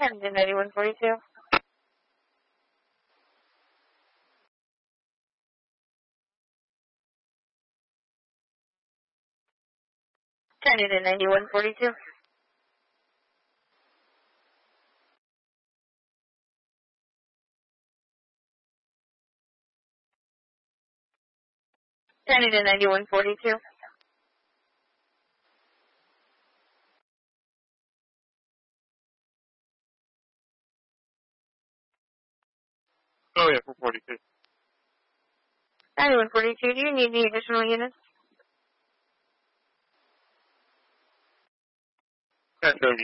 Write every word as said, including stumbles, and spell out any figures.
Camden ninety-one forty-two. Camden ninety-one forty-two. Camden ninety-one forty-two. Oh yeah, four forty-two. ninety-one forty-two, do you need any additional units? That's